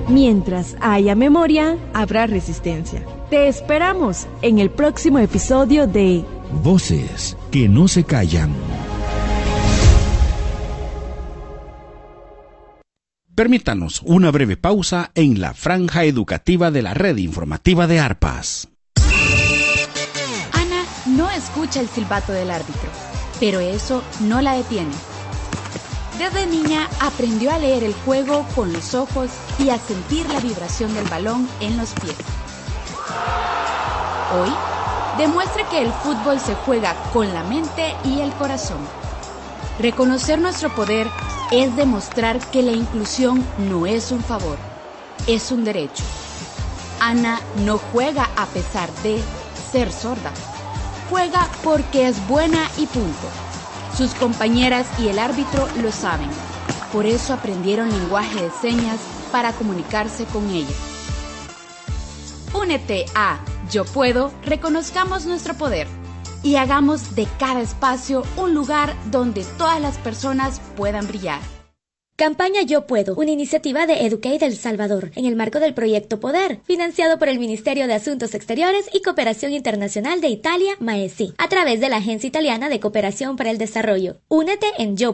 Mientras haya memoria, habrá resistencia. Te esperamos en el próximo episodio de Voces que no se callan. Permítanos una breve pausa en la franja educativa de la red informativa de Arpas. Ana no escucha el silbato del árbitro, pero eso no la detiene. Desde niña aprendió a leer el juego con los ojos y a sentir la vibración del balón en los pies. Hoy demuestra que el fútbol se juega con la mente y el corazón. Reconocer nuestro poder es demostrar que la inclusión no es un favor, es un derecho. Ana no juega a pesar de ser sorda. Juega porque es buena y punto. Sus compañeras y el árbitro lo saben. Por eso aprendieron lenguaje de señas para comunicarse con ella. Únete a Yo Puedo, reconozcamos nuestro poder y hagamos de cada espacio un lugar donde todas las personas puedan brillar. Campaña Yo Puedo, una iniciativa de Educate El Salvador, en el marco del proyecto Poder, financiado por el Ministerio de Asuntos Exteriores y Cooperación Internacional de Italia, MAESI, a través de la Agencia Italiana de Cooperación para el Desarrollo. Únete en